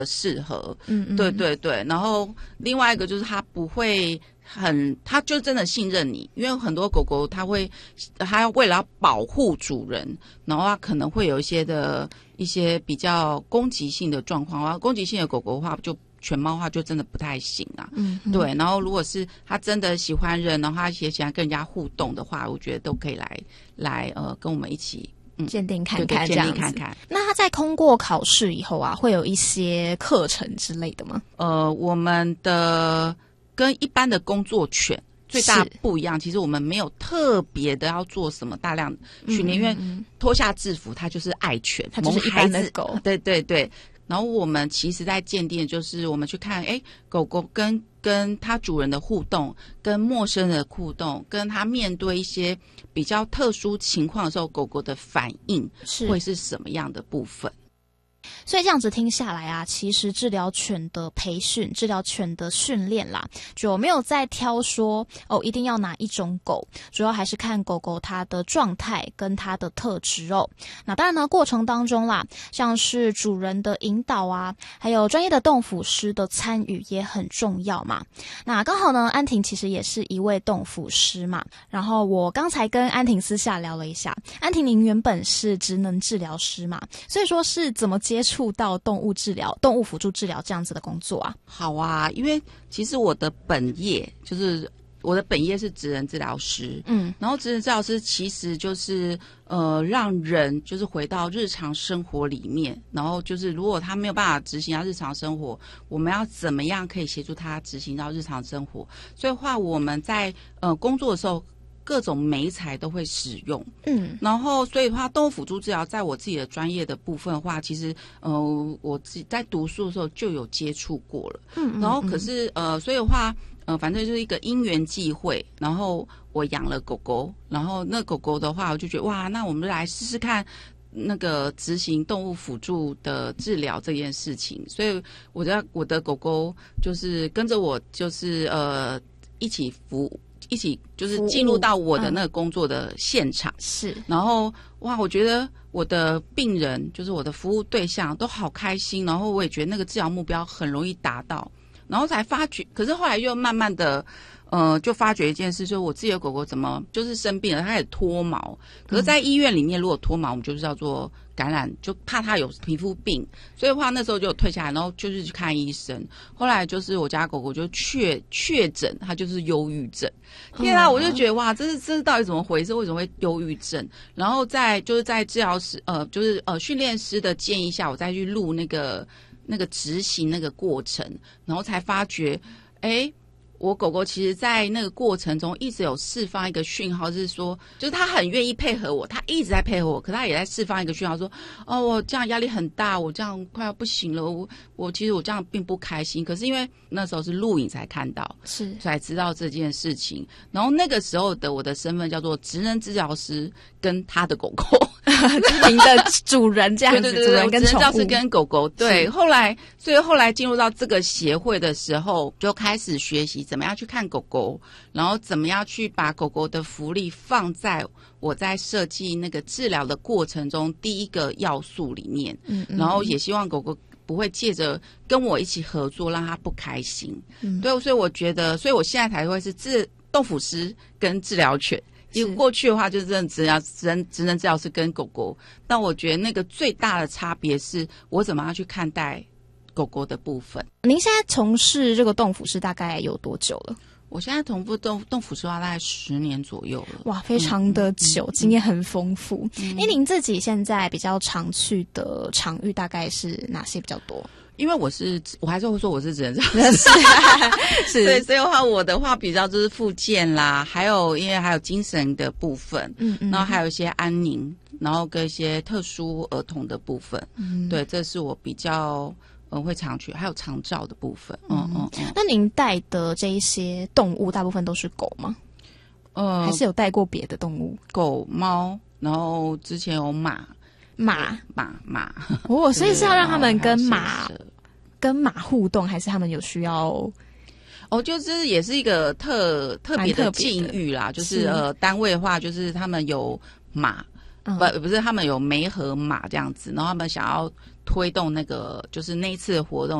适合。 嗯， 对对对。然后另外一个就是它不会它就真的信任你，因为很多狗狗它要为了要保护主人，然后它可能会有一些比较攻击性的状况，然后攻击性的狗狗的话就。犬猫的话就真的不太行啊，对。然后如果是它真的喜欢人，然后它也喜欢跟人家互动的话，我觉得都可以来跟我们一起鉴定看看， 对鉴定看看。 那它在通过考试以后啊，会有一些课程之类的吗？ 我们的跟一般的工作犬最大不一样，其实我们没有特别的要做什么大量训练，因为脱下制服它就是爱犬， 它就是一般的狗， 对对对。然后我们其实在鉴定，就是我们去看，狗狗跟它主人的互动，跟陌生人的互动，跟它面对一些比较特殊情况的时候，狗狗的反应会是什么样的部分。 所以这样子听下来啊，其实治疗犬的培训、治疗犬的训练啦，就没有在挑说一定要哪一种狗，主要还是看狗狗它的状态跟它的特质哦。那当然呢，过程当中啦，像是主人的引导啊，还有专业的动辅师的参与也很重要嘛。那刚好呢，安婷其实也是一位动辅师嘛。然后我刚才跟安婷私下聊了一下，安婷您原本是职能治疗师嘛，所以说是怎么接触到动物治疗、动物辅助治疗这样子的工作啊？ 好啊，因为其实我的本业是职能治疗师，然后职能治疗师其实就是让人就是回到日常生活里面，然后就是如果他没有办法执行到日常生活，我们要怎么样可以协助他执行到日常生活？所以话我们在工作的时候。各种媒材都会使用，然后所以的话，动物辅助治疗在我自己的专业的部分的话，其实我自己在读书的时候就有接触过了，然后可是所以的话，反正就是一个因缘际会，然后我养了狗狗，然后那狗狗的话，我就觉得哇，那我们来试试看那个执行动物辅助的治疗这件事情，所以我的狗狗就是跟着我，就是一起就是进入到我的那个工作的现场， 是， 然后哇，我觉得我的病人就是我的服务对象都好开心，然后我也觉得那个治疗目标很容易达到，然后才发觉，可是后来又慢慢的。就发觉一件事，就是我自己的狗狗怎么就是生病了，它也脱毛。可是，在医院里面，如果脱毛，我们就是叫做感染，就怕它有皮肤病，所以的话那时候就有退下来，然后就是去看医生。后来就是我家狗狗就确诊，它就是忧郁症。天啊，我就觉得哇，这是到底怎么回事？为什么会忧郁症？然后在治疗师训练师的建议下，我再去录那个执行那个过程，然后才发觉，我狗狗其实在那个过程中一直有释放一个讯号，是说就是它很愿意配合我，它一直在配合我，可它也在释放一个讯号说，我这样压力很大，我这样快要不行了，我其实我这样并不开心。可是因为那时候是录影才看到， 是才知道这件事情。然后那个时候的我的身份叫做职能治疗师跟他的狗狗， 就是您的主人这样子， 对， 主人跟宠物， 职能治疗师跟狗狗，对。所以后来进入到这个协会的时候，就开始学习怎么样去看狗狗，然后怎么样去把狗狗的福利放在我在设计那个治疗的过程中第一个要素里面，然后也希望狗狗不会借着跟我一起合作让它不开心，对，所以我觉得，所以我现在才会是动辅师跟治疗犬。因为过去的话就是真的职能治疗师跟狗狗，但我觉得那个最大的差别是我怎么样去看待狗狗的部分。 您现在从事这个动辅师大概有多久了？ 我现在同步动辅师的话大概10年左右了。 哇，非常的久，经验很丰富。您自己现在比较常去的场域大概是哪些比较多？ 因为我还是会说我是职能治疗师，是，对，所以的话我的话比较就是复健啦，还有因为还有精神的部分，然后还有一些安宁，然后跟一些特殊儿童的部分，对，这是我比较会常去，还有长照的部分， 那您带的这一些动物大部分都是狗吗？还是有带过别的动物？ 狗、猫，然后之前有马， 所以是要让他们跟马互动，还是他们有需要？ 就是也是一个特别的境遇啦，就是单位的话，就是他们有马，不是他们有梅和马这样子，然后他们想要推动那个就是那一次的活动。